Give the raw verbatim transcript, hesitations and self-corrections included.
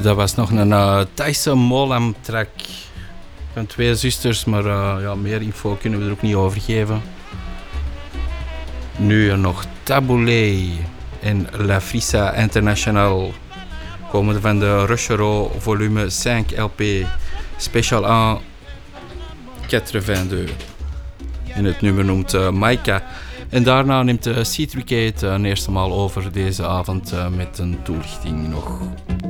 dat was nog een uh, Thaise Molam track van twee zusters, maar uh, ja, meer info kunnen we er ook niet over geven. Nu nog Taboulé en La Frissa International komen van de Rochereau volume vijf L P Special één negenenveertig. En het nummer noemt uh, Maika. En daarna neemt de uh, Citricate uh, een eerste maal over deze avond uh, met een toelichting nog.